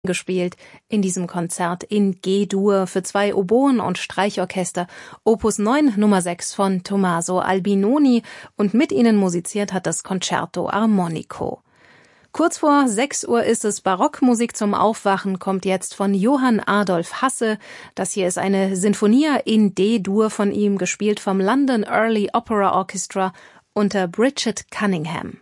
gespielt in diesem Konzert in G-Dur für 2 Oboen und Streichorchester, Opus 9 Nummer 6 von Tommaso Albinoni, und mit ihnen musiziert hat das Concerto Armonico. Kurz vor 6 Uhr ist es. Barockmusik zum Aufwachen kommt jetzt von Johann Adolf Hasse. Das hier ist eine Sinfonia in D-Dur von ihm, gespielt vom London Early Opera Orchestra unter Bridget Cunningham.